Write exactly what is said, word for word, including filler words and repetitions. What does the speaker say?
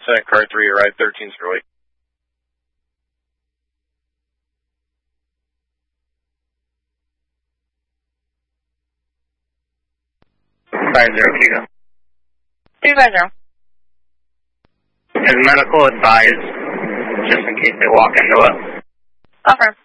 Senate car three, arrive thirteen zero eight. Five zero, can you go? Two five zero. Is medical advised, just in case they walk into it? Offer.